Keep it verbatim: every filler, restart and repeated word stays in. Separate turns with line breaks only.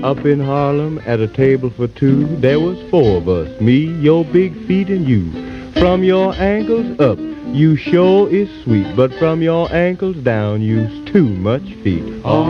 Up in Harlem at a table for two, there was four of us, me, your big feet, and you. From your ankles up, you sure is sweet, but from your ankles down, you's too much feet. All